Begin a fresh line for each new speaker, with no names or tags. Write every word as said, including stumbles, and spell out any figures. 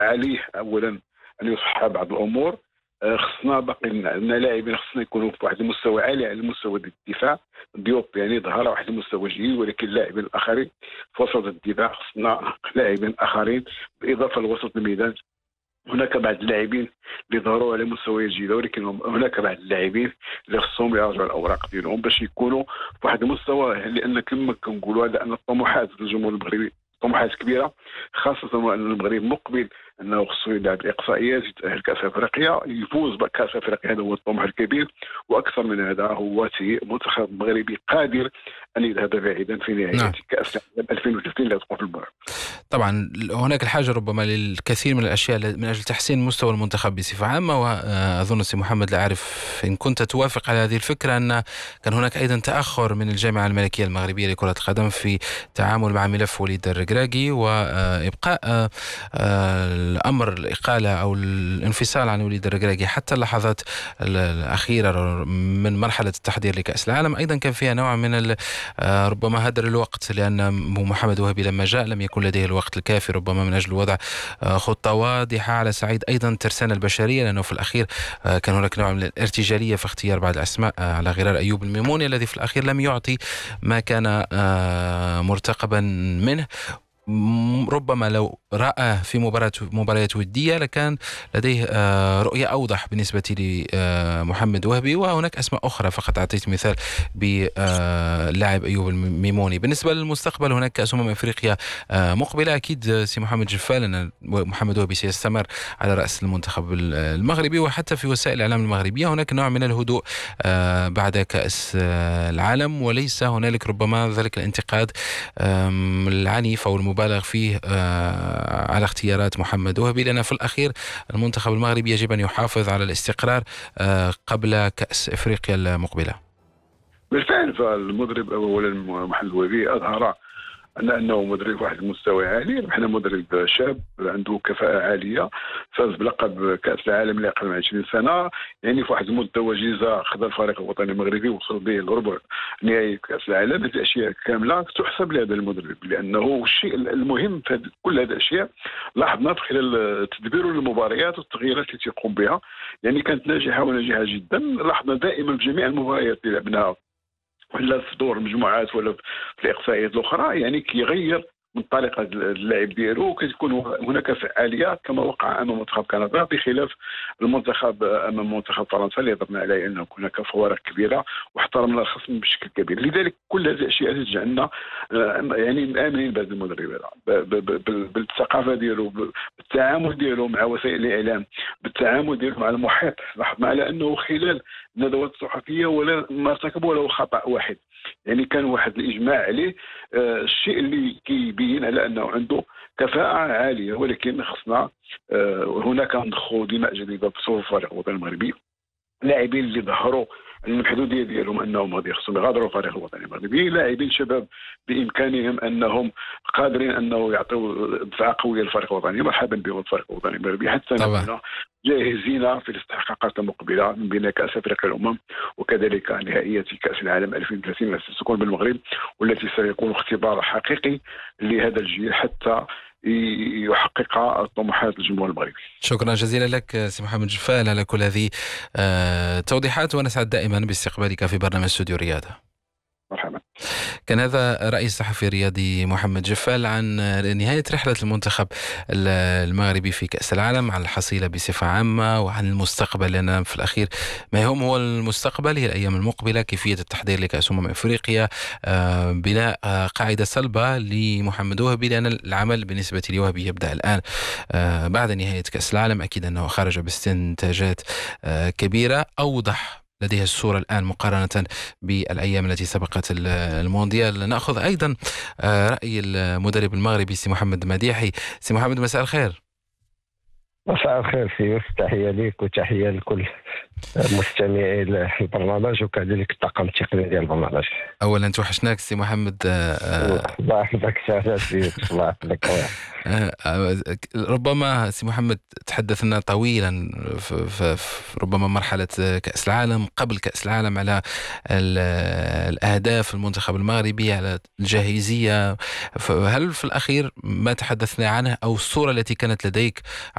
عليه أولا أن يصحح بعض الأمور. آه، خصنا باقي عندنا لاعبين خصنا يكونوا في واحد المستوى عالي على المستوى ديال الدفاع. ديوب يعني ظهر واحد المستوى جيد، ولكن اللاعبين الآخرين في وسط الدفاع خصنا لاعبين آخرين بالإضافة لوسط الميدان. هناك بعض اللاعبين اللي ظهروا على مستويات جيده، ولكن هناك بعض اللاعبين اللي خصهم يراجعوا الاوراق ديالهم باش يكونوا في واحد المستوى، لان كما كنقولوا هذا ان الطموحات الجمهور المغربي طموحات كبيره، خاصه ان المغرب مقبل انه خصو يلعب الاقصائيات، يتاهل كاس افريقيا، يفوز بكاس افريقيا. هذا هو الطموح الكبير، واكثر من هذا هو منتخب مغربي قادر ان يذهب بعيدا في نهايه
نعم.
كاس العالم ألفين وثلاثين اللي تقوم في المغرب.
طبعا هناك الحاجة ربما للكثير من الأشياء من أجل تحسين مستوى المنتخب بصفة عامة، وأظن سي محمد لا أعرف إن كنت توافق على هذه الفكرة أن كان هناك أيضا تأخر من الجامعة الملكية المغربية لكرة القدم في التعامل مع ملف وليد الركراكي، وإبقاء الأمر الإقالة أو الانفصال عن وليد الركراكي حتى اللحظات الأخيرة من مرحلة التحضير لكأس العالم. أيضا كان فيها نوع من ربما هدر الوقت، لأن محمد وهبي لما جاء لم يكن لديه الوقت الكافي ربما من أجل وضع خطة واضحة على صعيد أيضا ترسانة البشرية، لأنه في الأخير كان هناك نوع من الارتجالية في اختيار بعض الأسماء على غرار أيوب الميموني الذي في الأخير لم يعطي ما كان مرتقبا منه. ربما لو رأى في مباراة مباريات ودية لكان لديه رؤية أوضح بالنسبة لمحمد وهبي، وهناك أسماء أخرى فقط أعطيت مثال باللاعب أيوب الميموني. بالنسبة للمستقبل هناك كأس أمم أفريقيا مقبلة، أكيد سي محمد جفال أن محمد وهبي سيستمر على رأس المنتخب المغربي، وحتى في وسائل الإعلام المغربية هناك نوع من الهدوء بعد كأس العالم، وليس هنالك ربما ذلك الانتقاد العنيف أو المبالغ فيه على اختيارات محمد وهبي، لأن في الأخير المنتخب المغربي يجب أن يحافظ على الاستقرار قبل كأس إفريقيا المقبلة.
بالفعل فالمدرب أولا محمد وهبي أظهر أن أنه مدرب واحد المستوى عالي. احنا مدرب شاب عنده كفاءة عالية، فاز بلقب كأس العالم اللي أقل من عشرين سنة، يعني في واحد المدة وجيزة خذ الفريق الوطني المغربي وصل به لربع نهائي كأس العالم. هذه الأشياء كاملة تحسب لهذا المدرب، لأنه الشيء المهم في كل هذه الأشياء لاحظنا في خلال تدبيره للمباريات والتغييرات التي يقوم بها، يعني كانت ناجحة وناجحة جدا. لاحظنا دائما في جميع المباريات اللي لعبناها ولا في دور المجموعات ولا في الاقصائيات الاخرى، يعني كيغير من طريقه اللعب ديالو، وكتكون هناك فعاليه كما وقع امام منتخب كندا، بخلاف المنتخب امام منتخب فرنسا اللي هضرنا عليه انه هناك فوارق كبيره واحترمنا الخصم بشكل كبير. لذلك كل هذه الاشياء تجعلنا يعني مآمنين بهذا المدرب هذا، بالثقافه ديالو، بالتعامل ديالو مع وسائل الاعلام، بالتعامل ديالو مع المحيط. لاحظنا على انه خلال الندوات الصحفيه ولا ما ارتكب ولا خطا واحد، يعني كان واحد الاجماع عليه. آه الشيء اللي كيبين على انه عنده كفاءه عاليه، ولكن خصنا آه هناك نضخوا دماء جديده في صفوف الفريق الوطني المغربي. لاعبين اللي ظهروا الحدوديه ديالهم انهم غادي خصهم يغادروا الفريق الوطني المغربي، لاعبين شباب بامكانهم انهم قادرين انه يعطوا دفعه قويه للفريق الوطني. مرحبا بهم الفريق الوطني المغربي، حتى نحن جاهزين في الاستحقاقات المقبله من بين كاس افريقيا الامم وكذلك نهائيات كاس العالم ألفين وثلاثين التي ستكون بالمغرب، والتي سيكون اختبار حقيقي لهذا الجيل حتى يحقق طموحات الجمهور المغربي.
شكرا جزيلا لك سي محمد جفال على كل هذه التوضيحات، ونسعد دائما باستقبالك في برنامج استوديو الرياضة.
مرحبا.
كان هذا رئيس الصحفي الرياضي محمد جفال عن نهاية رحلة المنتخب المغربي في كأس العالم، عن الحصيلة بصفة عامة وعن المستقبل، لأن في الأخير ما يهم هو المستقبل، هي الأيام المقبلة، كيفية التحضير لكأس أمم أفريقيا، بناء قاعدة صلبة لمحمد وهبي، لأن العمل بالنسبة لوهبي يبدأ الآن بعد نهاية كأس العالم. أكيد أنه خرج باستنتاجات كبيرة، أوضح لديها الصورة الآن مقارنة بالأيام التي سبقت المونديال. نأخذ أيضا رأي المدرب المغربي سي محمد مديحي. سي محمد مساء الخير.
مساء الخير سي، تحية لك وتحية لكل مستمعي البرنامج وكذلك الطاقم التقني ديال البرنامج.
اولا توحشناك سي محمد.
الله يحفظك سي، الله يحفظك.
ربما سي محمد تحدثنا طويلا في, في, في ربما مرحلة كأس العالم، قبل كأس العالم، على الأهداف المنتخب المغربي، على الجاهزية. هل في الأخير ما تحدثنا عنه أو الصورة التي كانت لديك